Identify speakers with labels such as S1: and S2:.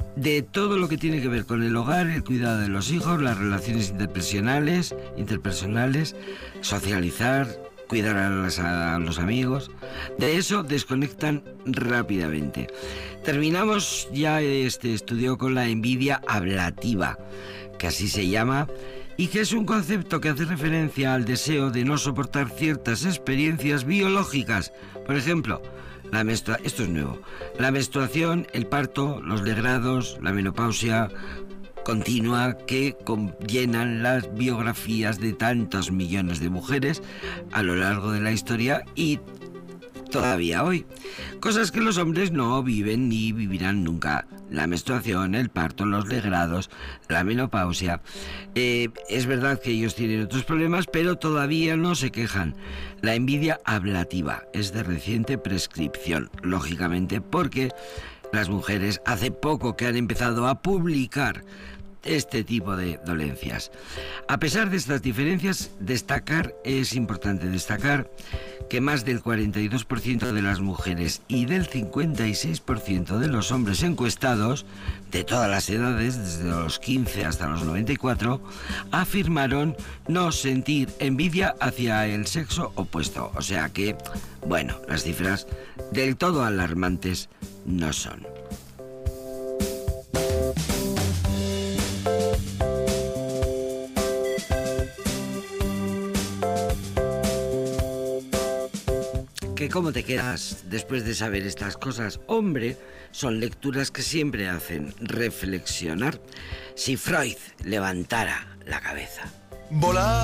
S1: de todo lo que tiene que ver con el hogar, el cuidado de los hijos, las relaciones interpersonales, socializar, cuidar a los amigos. De eso desconectan rápidamente. Terminamos ya este estudio con la envidia ablativa, que así se llama, y que es un concepto que hace referencia al deseo de no soportar ciertas experiencias biológicas. Por ejemplo, esto es nuevo. La menstruación, el parto, los degrados, la menopausia continua que llenan las biografías de tantos millones de mujeres a lo largo de la historia y todavía hoy. Cosas que los hombres no viven ni vivirán nunca. La menstruación, el parto, los degrados, la menopausia. Es verdad que ellos tienen otros problemas, pero todavía no se quejan. La envidia ablativa es de reciente prescripción, lógicamente, porque las mujeres hace poco que han empezado a publicar este tipo de dolencias. A pesar de estas diferencias, es importante destacar que más del 42% de las mujeres y del 56% de los hombres encuestados, de todas las edades, desde los 15 hasta los 94, afirmaron no sentir envidia hacia el sexo opuesto. O sea que, bueno, las cifras del todo alarmantes no son. ¿Cómo te quedas después de saber estas cosas? Hombre, son lecturas que siempre hacen reflexionar. Si Freud levantara la cabeza.